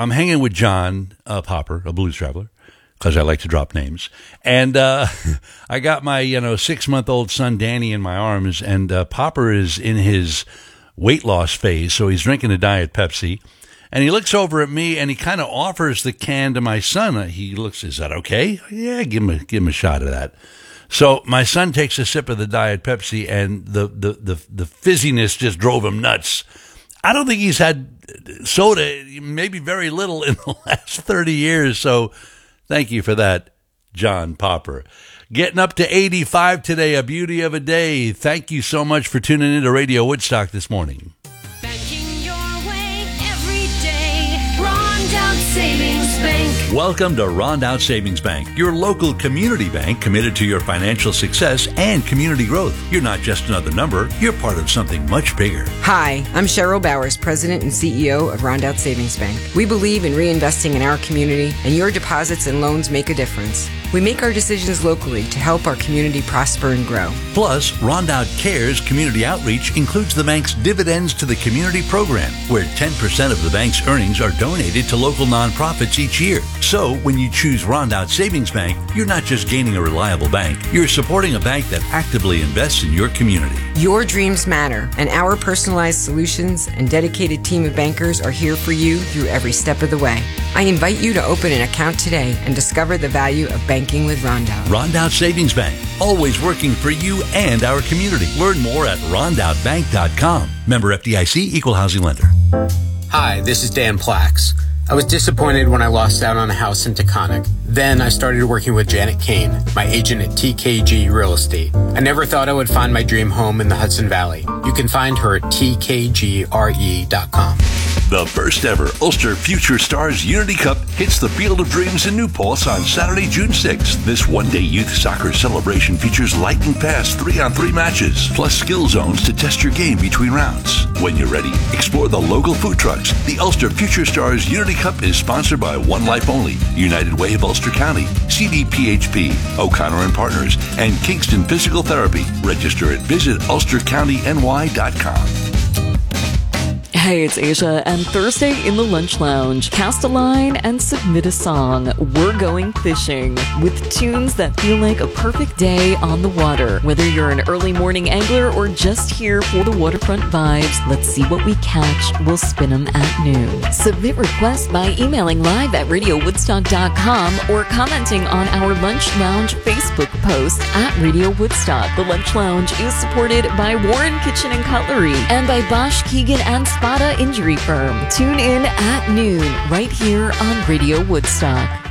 I'm hanging with John Popper, a blues traveler, because I like to drop names. And I got my 6-month-old son Danny in my arms, and Popper is in his weight loss phase, so he's drinking a Diet Pepsi. And he looks over at me, and he kind of offers the can to my son. He looks, is that okay? Yeah, give him a shot of that. So my son takes a sip of the Diet Pepsi, and the fizziness just drove him nuts. I don't think he's had soda, maybe very little, in the last 30 years. So thank you for that, John Popper. Getting up to 85 today, a beauty of a day. Thank you so much for tuning into Radio Woodstock this morning. Banking your way every day. Rondout Savings Bank. Welcome to Rondout Savings Bank, your local community bank committed to your financial success and community growth. You're not just another number, you're part of something much bigger. Hi, I'm Cheryl Bowers, President and CEO of Rondout Savings Bank. We believe in reinvesting in our community, and your deposits and loans make a difference. We make our decisions locally to help our community prosper and grow. Plus, Rondout Cares community outreach includes the bank's Dividends to the Community program, where 10% of the bank's earnings are donated to local nonprofits each year. So, when you choose Rondout Savings Bank, you're not just gaining a reliable bank, you're supporting a bank that actively invests in your community. Your dreams matter, and our personalized solutions and dedicated team of bankers are here for you through every step of the way. I invite you to open an account today and discover the value of banking with Rondout. Rondout Savings Bank, always working for you and our community. Learn more at rondoutbank.com. Member FDIC, Equal Housing Lender. Hi, this is Dan Plax. I was disappointed when I lost out on a house in Taconic. Then I started working with Janet Kane, my agent at TKG Real Estate. I never thought I would find my dream home in the Hudson Valley. You can find her at tkgre.com. The first ever Ulster Future Stars Unity Cup hits the Field of Dreams in New Paltz on Saturday, June 6th. This one-day youth soccer celebration features lightning fast 3-on-3 matches, plus skill zones to test your game between rounds. When you're ready, explore the local food trucks. The Ulster Future Stars Unity Cup is sponsored by One Life Only, United Way of Ulster County, CDPHP, O'Connor & Partners, and Kingston Physical Therapy. Register at visitulstercountyny.com. Hey, it's Asia, and Thursday in the Lunch Lounge. Cast a line and submit a song. We're going fishing with tunes that feel like a perfect day on the water. Whether you're an early morning angler or just here for the waterfront vibes, let's see what we catch. We'll spin them at noon. Submit requests by emailing live at radiowoodstock.com or commenting on our Lunch Lounge Facebook post at Radio Woodstock. The Lunch Lounge is supported by Warren Kitchen and Cutlery and by Bosch, Keegan, and Spada Injury Firm. Tune in at noon right here on Radio Woodstock.